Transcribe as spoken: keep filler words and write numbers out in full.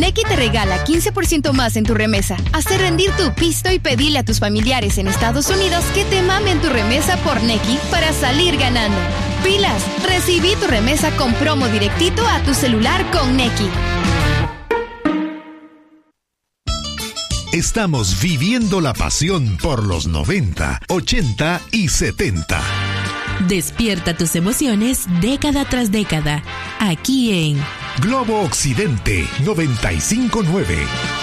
Nequi te regala quince por ciento más en tu remesa. Haz rendir tu pisto y pedile a tus familiares en Estados Unidos que te mamen tu remesa por Nequi para salir ganando. ¡Pilas! Recibí tu remesa con promo directito a tu celular con Nequi. Estamos viviendo la pasión por los noventa, ochenta y setenta. Despierta tus emociones década tras década, aquí en Globo Occidente noventa y cinco punto nueve.